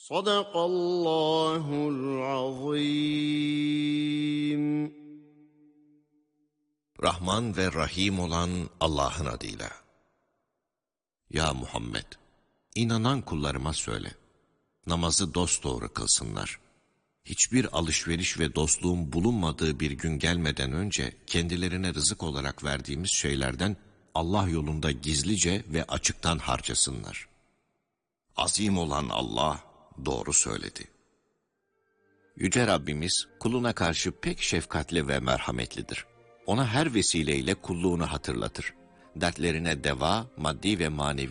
Sadakallahul azim. Rahman ve Rahim olan Allah'ın adıyla. Ya Muhammed! İnanan kullarıma söyle. Namazı dosdoğru kılsınlar. Hiçbir alışveriş ve dostluğun bulunmadığı bir gün gelmeden önce kendilerine rızık olarak verdiğimiz şeylerden Allah yolunda gizlice ve açıktan harcasınlar. Azim olan Allah doğru söyledi. Yüce Rabbimiz kuluna karşı pek şefkatli ve merhametlidir. Ona her vesileyle kulluğunu hatırlatır. Dertlerine deva, maddi ve manevi